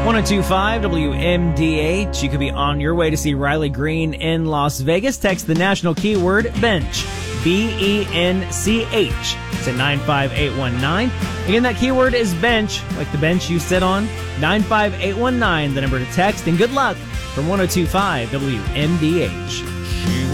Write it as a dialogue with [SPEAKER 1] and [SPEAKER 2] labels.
[SPEAKER 1] 1025 WMDH. You could be on your way to see Riley Green in Las Vegas. Text the national keyword BENCH. BENCH. It's at 95819. Again, that keyword is bench, like the bench you sit on. 95819, the number to text. And good luck from 1025 WMDH.